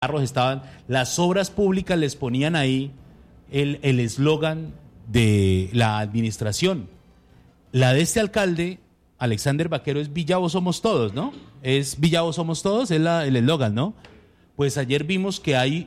carros estaban, las obras públicas les ponían ahí el eslogan de la administración. La de este alcalde, Alexander Vaquero, es Villavo somos todos, ¿no? Es Villavo somos todos, es el eslogan, ¿no? Pues ayer vimos que hay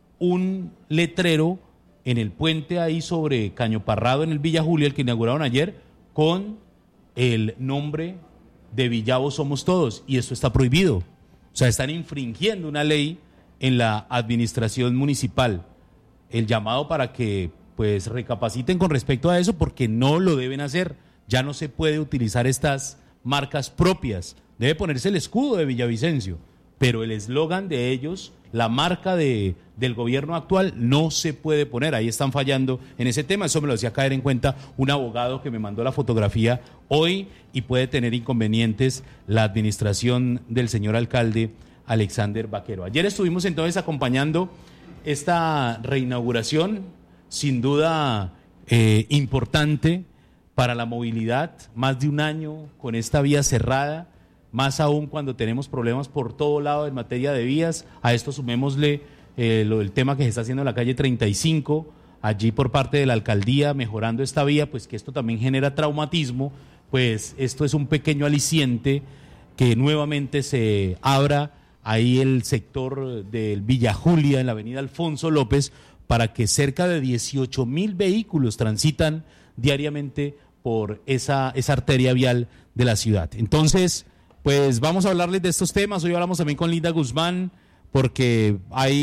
un letrero en el puente ahí sobre Caño Parrado, en el Villa Julia, el que inauguraron ayer, con el nombre de Villavo somos todos, y esto está prohibido. O sea, están infringiendo una ley en la administración municipal. El llamado para que pues recapaciten con respecto a eso, porque no lo deben hacer. Ya no se puede utilizar estas marcas propias. Debe ponerse el escudo de Villavicencio, pero el eslogan de ellos, la marca del gobierno actual, no se puede poner. Ahí están fallando en ese tema. Eso me lo hacía caer en cuenta un abogado que me mandó la fotografía hoy, y puede tener inconvenientes la administración del señor alcalde Alexander Vaquero. Ayer estuvimos entonces acompañando esta reinauguración, sin duda importante para la movilidad, más de un año con esta vía cerrada, más aún cuando tenemos problemas por todo lado en materia de vías. A esto sumémosle el tema que se está haciendo en la calle 35, allí por parte de la alcaldía, mejorando esta vía, pues que esto también genera traumatismo. Pues esto es un pequeño aliciente que nuevamente se abra ahí el sector del Villa Julia, en la avenida Alfonso López, para que cerca de 18,000 vehículos transitan diariamente por esa arteria vial de la ciudad. Entonces, pues vamos a hablarles de estos temas. Hoy hablamos también con Linda Guzmán, porque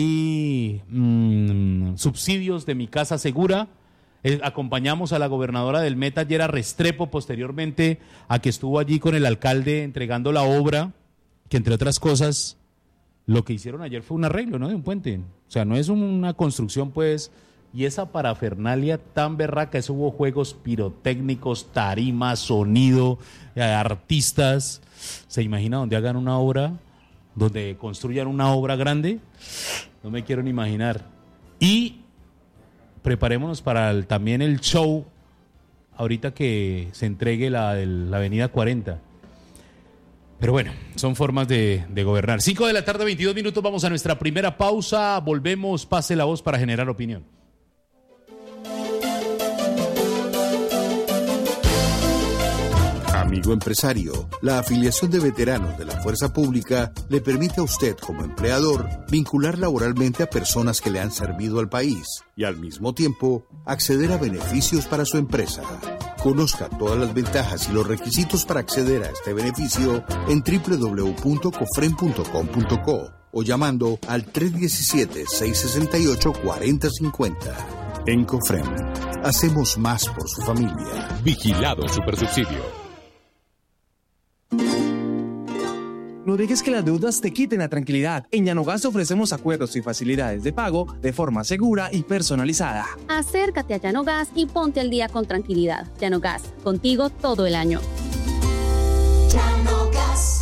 hay subsidios de Mi Casa Segura. Acompañamos a la gobernadora del Meta ayer a Restrepo, posteriormente a que estuvo allí con el alcalde entregando la obra, que entre otras cosas, lo que hicieron ayer fue un arreglo, ¿no?, de un puente. O sea, no es una construcción, pues, y esa parafernalia tan berraca, eso hubo juegos pirotécnicos, tarimas, sonido, artistas. ¿Se imagina donde hagan una obra, donde construyan una obra grande? No me quiero ni imaginar. Y preparémonos para también el show, ahorita que se entregue la avenida 40. Pero bueno, son formas de gobernar. 5:22 p.m, vamos a nuestra primera pausa. Volvemos, pase la voz para generar opinión. Amigo empresario, la afiliación de veteranos de la Fuerza Pública le permite a usted, como empleador, vincular laboralmente a personas que le han servido al país y al mismo tiempo acceder a beneficios para su empresa. Conozca todas las ventajas y los requisitos para acceder a este beneficio en www.cofrem.com.co o llamando al 317-668-4050. En Cofrem, hacemos más por su familia. Vigilado Supersubsidio. No dejes que las deudas te quiten la tranquilidad. En Yanogas ofrecemos acuerdos y facilidades de pago de forma segura y personalizada. Acércate a Yanogas y ponte al día con tranquilidad. Yanogas, contigo todo el año. Yanogas.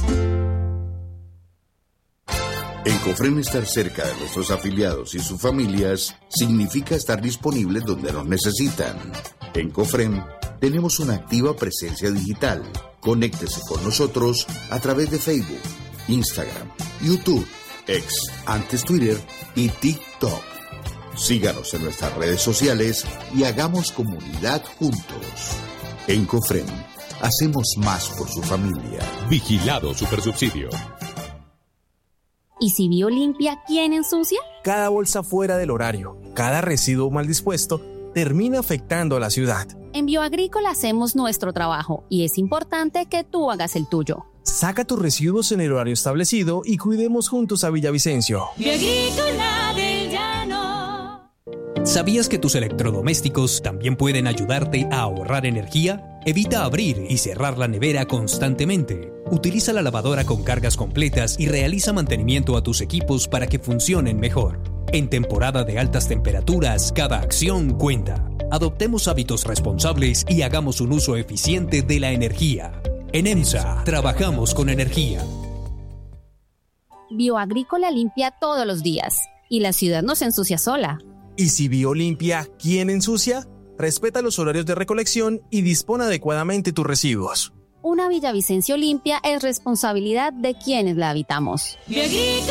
En Cofrem, estar cerca de nuestros afiliados y sus familias significa estar disponibles donde nos necesitan. En Cofrem tenemos una activa presencia digital. Conéctese con nosotros a través de Facebook, Instagram, YouTube, X, antes Twitter y TikTok. Síganos en nuestras redes sociales y hagamos comunidad juntos. En Cofrem, hacemos más por su familia. Vigilado Supersubsidio. ¿Y si Biolimpia, quién ensucia? Cada bolsa fuera del horario, cada residuo mal dispuesto, termina afectando a la ciudad. En Bioagrícola hacemos nuestro trabajo y es importante que tú hagas el tuyo. Saca tus residuos en el horario establecido y cuidemos juntos a Villavicencio. Bioagrícola del Llano. ¿Sabías que tus electrodomésticos también pueden ayudarte a ahorrar energía? Evita abrir y cerrar la nevera constantemente. Utiliza la lavadora con cargas completas y realiza mantenimiento a tus equipos para que funcionen mejor. En temporada de altas temperaturas, cada acción cuenta. Adoptemos hábitos responsables y hagamos un uso eficiente de la energía. En EMSA, trabajamos con energía. Bioagrícola limpia todos los días y la ciudad no se ensucia sola. ¿Y si Biolimpia, quién ensucia? Respeta los horarios de recolección y dispone adecuadamente tus residuos. Una Villavicencio limpia es responsabilidad de quienes la habitamos. Bioagrícola.